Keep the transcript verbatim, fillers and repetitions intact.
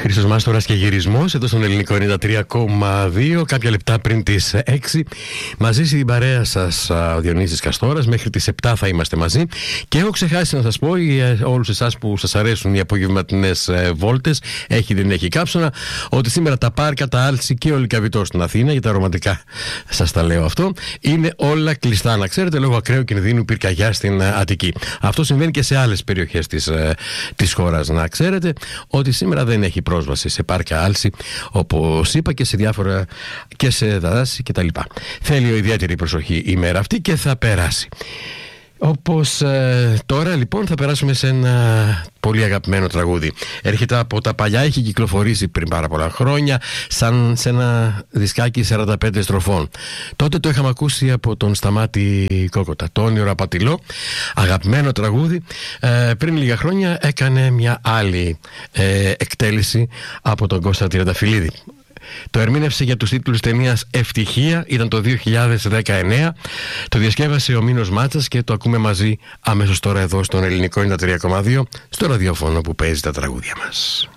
Χρήστος Μάστορας και γυρισμός εδώ στον Ελληνικό ενενήντα τρία κόμμα δύο, κάποια λεπτά πριν τις έξι. Μαζί στην παρέα σας ο Διονύσης Καστόρας, μέχρι τις επτά θα είμαστε μαζί. Και έχω ξεχάσει να σας πω για όλους εσάς που σας αρέσουν οι απογευματινές βόλτες, έχει δεν έχει κάψωνα, ότι σήμερα τα πάρκα, τα Άλση και ο Λυκαβητός στην Αθήνα, για τα ρομαντικά σας τα λέω αυτό, είναι όλα κλειστά, να ξέρετε, λόγω ακραίου κινδύνου πυρκαγιά στην Αττική. Αυτό συμβαίνει και σε άλλες περιοχές της, της χώρας, να ξέρετε, ότι σήμερα δεν έχει πρόσβαση σε πάρκα Άλση, όπως είπα, και σε διάφορα και σε δάση κτλ. Θέλει ιδιαίτερη προσοχή η μέρα αυτή και θα περάσει. Όπως ε, τώρα λοιπόν θα περάσουμε σε ένα πολύ αγαπημένο τραγούδι. Έρχεται από τα παλιά, έχει κυκλοφορήσει πριν πάρα πολλά χρόνια σαν σε ένα δισκάκι σαράντα πέντε στροφών. Τότε το είχαμε ακούσει από τον Σταμάτη Κόκοτα, το Όνειρο Απατηλό, αγαπημένο τραγούδι. ε, Πριν λίγα χρόνια έκανε μια άλλη ε, εκτέλεση από τον Κώστα Τριανταφυλλίδη. Το ερμήνευσε για τους τίτλους ταινίας Ευτυχία, ήταν το δύο χιλιάδες δεκαεννέα. Το διασκεύασε ο Μίνος Μάτσας και το ακούμε μαζί αμέσως τώρα εδώ στον Ελληνικό ενενήντα τρία κόμμα δύο, στο ραδιόφωνο που παίζει τα τραγούδια μας.